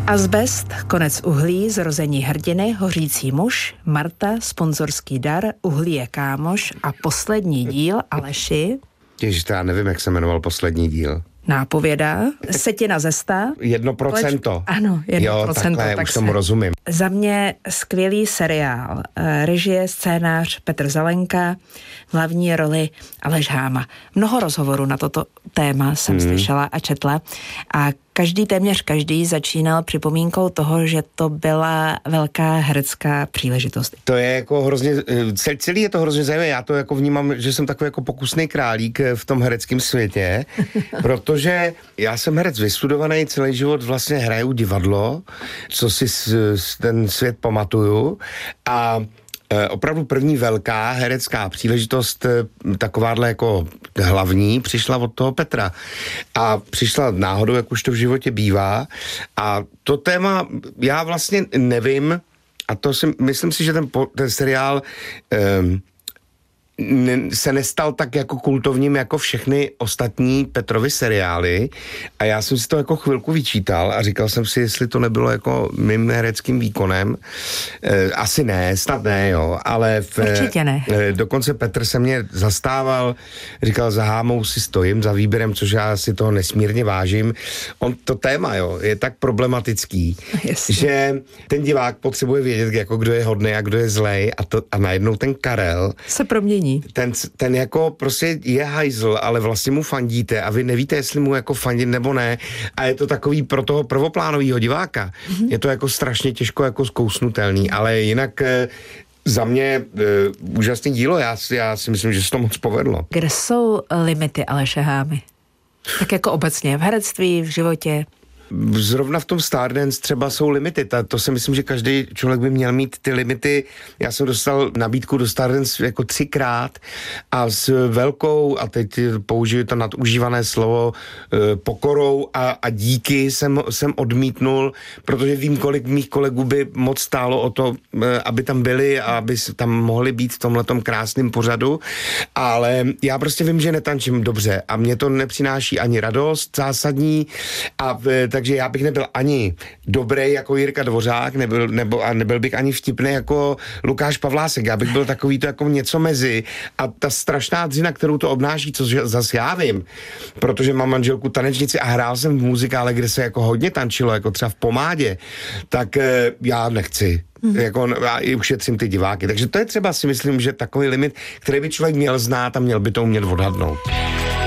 Azbest, konec uhlí, zrození hrdiny, hořící muž, Marta, sponzorský dar, uhlí je kámoš a poslední díl, Aleši. Ježiš, já nevím, jak se jmenoval poslední díl. Nápověda, setina ze 100. 1%. Ano, 1%. Jo, takhle, tak už tomu rozumím. Za mě skvělý seriál. Režie, scénář Petr Zelenka, v hlavní roli Aleš Háma. Mnoho rozhovorů na toto téma jsem slyšela a četla a téměř každý začínal připomínkou toho, že to byla velká herecká příležitost. To je jako hrozně, celý je to hrozně zajímavé, já to jako vnímám, že jsem takový jako pokusný králík v tom hereckém světě, protože já jsem herec vystudovaný, celý život vlastně hraju divadlo, co si ten svět pamatuju a opravdu první velká herecká příležitost, takováhle jako hlavní, přišla od toho Petra. A přišla náhodou, jak už to v životě bývá. A to téma, já vlastně nevím, a to myslím si, že ten seriál se nestal tak jako kultovním jako všechny ostatní Petrovy seriály a já jsem si to jako chvilku vyčítal a říkal jsem si, jestli to nebylo jako mým hereckým výkonem. Asi ne, snad ne, jo, ale určitě ne. Dokonce Petr se mě zastával, říkal, za Hámou si stojím, za výběrem, což já si toho nesmírně vážím. To téma, jo, je tak problematický, že ten divák potřebuje vědět, jako kdo je hodný a kdo je zlej a najednou ten Karel se promění. Ten jako prostě je hajzl, ale vlastně mu fandíte a vy nevíte, jestli mu jako fandit nebo ne a je to takový pro toho prvoplánovýho diváka. Je to jako strašně těžko jako zkousnutelný, ale jinak za mě úžasný dílo, já si myslím, že se to moc povedlo. Kde jsou limity Aleše Hámy? Tak jako obecně v herectví, v životě? Zrovna v tom Stardance třeba jsou limity. To si myslím, že každý člověk by měl mít ty limity. Já jsem dostal nabídku do Stardance jako 3krát a s velkou, a teď použiju to nadužívané slovo, pokorou a díky jsem odmítnul, protože vím, kolik mých kolegů by moc stálo o to, aby tam byli a aby tam mohli být v tomhletom krásném pořadu, ale já prostě vím, že netančím dobře a mě to nepřináší ani radost zásadní takže já bych nebyl ani dobrý jako Jirka Dvořák, nebyl bych ani vtipný jako Lukáš Pavlásek. Já bych byl takový to jako něco mezi. A ta strašná dřina, kterou to obnáší, co zase já vím, protože mám manželku tanečnici a hrál jsem v muzikále, kde se jako hodně tančilo, jako třeba v Pomádě, tak já nechci. Jako, já ušetřím ty diváky. Takže to je třeba si myslím, že takový limit, který by člověk měl znát a měl by to umět odhadnout.